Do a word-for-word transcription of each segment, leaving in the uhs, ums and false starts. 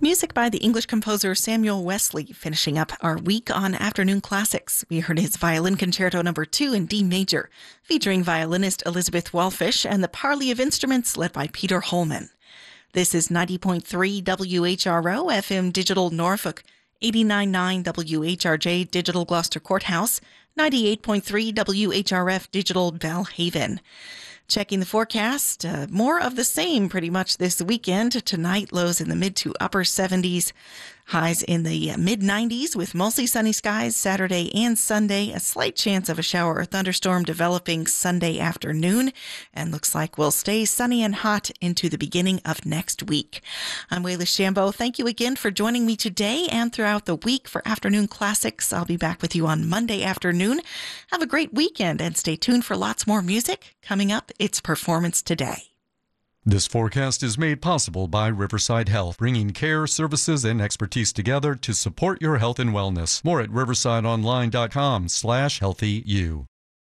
Music by the English composer Samuel Wesley, finishing up our week on Afternoon Classics. We heard his Violin Concerto Number two in D major, featuring violinist Elizabeth Wallfish and the Parley of Instruments led by Peter Holman. This is ninety point three W H R O F M Digital Norfolk, eighty-nine point nine W H R J Digital Gloucester Courthouse, ninety-eight point three W H R F Digital Belhaven. Checking the forecast, uh, more of the same pretty much this weekend. Tonight, lows in the mid to upper seventies, highs in the mid nineties with mostly sunny skies Saturday and Sunday. A slight chance of a shower or thunderstorm developing Sunday afternoon, and looks like we'll stay sunny and hot into the beginning of next week. I'm Wayla Shambo. Thank you again for joining me today and throughout the week for Afternoon Classics. I'll be back with you on Monday afternoon. Have a great weekend and stay tuned for lots more music. Coming up, it's Performance Today. This forecast is made possible by Riverside Health, bringing care, services, and expertise together to support your health and wellness. More at riversideonline.com slash healthy you.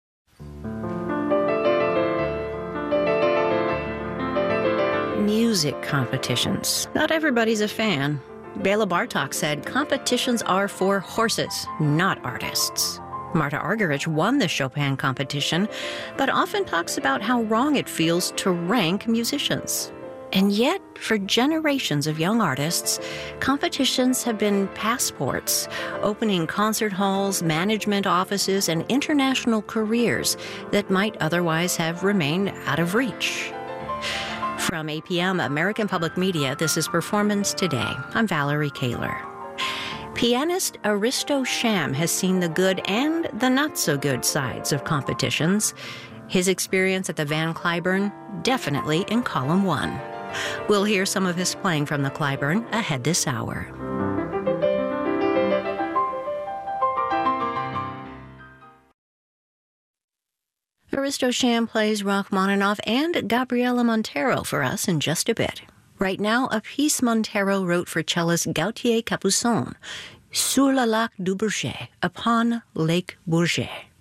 Music competitions. Not everybody's a fan. Bela Bartok said competitions are for horses, not artists. Marta Argerich won the Chopin competition, but often talks about how wrong it feels to rank musicians. And yet, for generations of young artists, competitions have been passports, opening concert halls, management offices, and international careers that might otherwise have remained out of reach. From A P M American Public Media, this is Performance Today. I'm Valerie Kaler. Pianist Aristo Sham has seen the good and the not-so-good sides of competitions. His experience at the Van Cliburn, definitely in column one. We'll hear some of his playing from the Cliburn ahead this hour. Aristo Sham plays Rachmaninoff and Gabriela Montero for us in just a bit. Right now, a piece Montero wrote for cellist Gautier Capuçon, Sur le lac du Bourget, upon Lake Bourget.